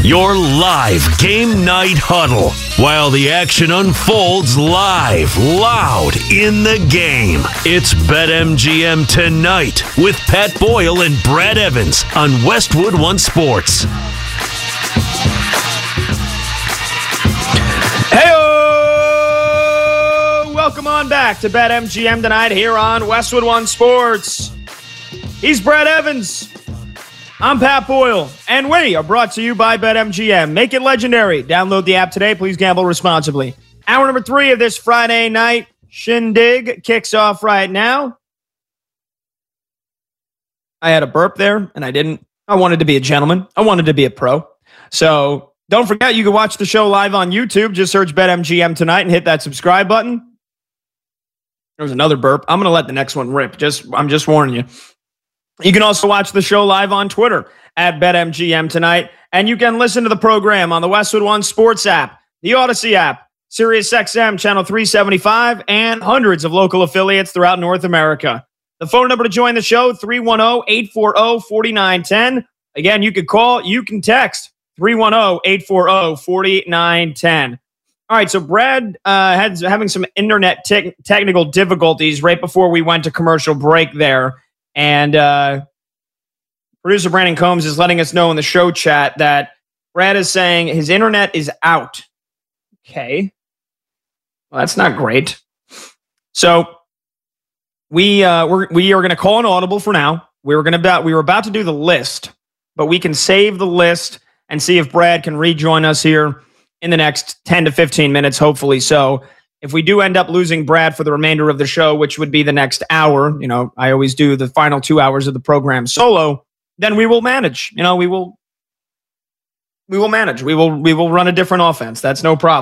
Your live game night huddle while the action unfolds live, loud in the game. It's BetMGM Tonight with Pat Boyle and Brad Evans on Westwood One Sports. Hey-o! Welcome on back to BetMGM Tonight here on Westwood One Sports. He's Brad Evans. I'm Pat Boyle, and we are brought to you by BetMGM. Make it legendary. Download the app today. Please gamble responsibly. Hour number 3 of this Friday night shindig kicks off right now. I had a burp there, and I didn't. I wanted to be a gentleman. I wanted to be a pro. So don't forget, you can watch the show live on YouTube. Just search BetMGM Tonight and hit that subscribe button. There was another burp. I'm going to let the next one rip. I'm just warning you. You can also watch the show live on Twitter at BetMGM Tonight, and you can listen to the program on the Westwood One Sports app, the Odyssey app, SiriusXM Channel 375, and hundreds of local affiliates throughout North America. The phone number to join the show, 310-840-4910. Again, you can call, you can text, 310-840-4910. All right, so Brad had having some internet technical difficulties right before we went to commercial break there. And producer Brandon Combs is letting us know in the show chat that Brad is saying his internet is out. Okay. Well, that's not great. So we are going to call an audible for now. We were about to do the list, but we can save the list and see if Brad can rejoin us here in the next 10 to 15 minutes, hopefully. So if we do end up losing Brad for the remainder of the show, which would be the next hour, I always do the final 2 hours of the program solo, then we will manage. We will manage. We will run a different offense. That's no problem.